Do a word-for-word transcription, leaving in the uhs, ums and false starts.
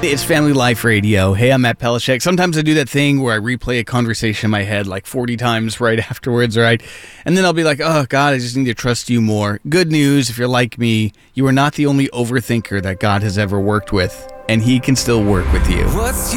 It's Family Life Radio. Hey, I'm Matt Pelishek. Sometimes I do that thing where I replay a conversation in my head like forty times right afterwards, right? And then I'll be like, oh, God, I just need to trust you more. Good news, if you're like me, you are not the only overthinker that God has ever worked with, and he can still work with you. What's